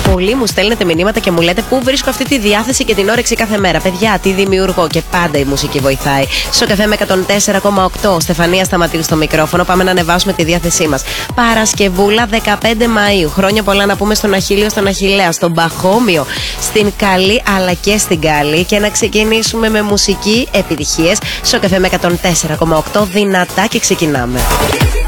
πολλοί μου στέλνετε μηνύματα και μου λέτε πού βρίσκω αυτή τη διάθεση και την όρεξη κάθε μέρα. Παιδιά, τι δημιουργώ και πάντα η μουσική βοηθάει. Στο καφέ με 104,8. Στεφανία Σταματήλ στο μικρόφωνο. Πάμε να ανεβάσουμε τη διάθεσή μας. Παρασκευούλα 15 Μαΐου. Χρόνια πολλά να πούμε στον Αχίλιο, στον Αχιλλέα, στον Παχώμιο, στην Καλή αλλά και στην Καλή. Και να ξεκινήσουμε με μουσική επιτυχίες. Στο καφέ με 104,8. Δυνατά και ξεκινάμε.